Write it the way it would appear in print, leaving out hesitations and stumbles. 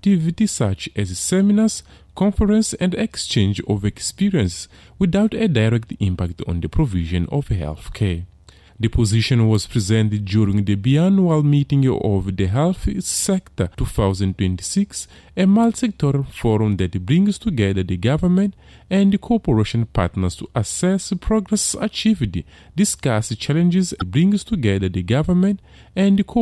activities such as seminars, conference and exchange of experience without a direct impact on the provision of health care. The position was presented during the biannual meeting of the Health Sector 2026, a multi-sectoral forum that brings together the government and the cooperation partners to assess progress achieved, discuss challenges, and brings together the government and the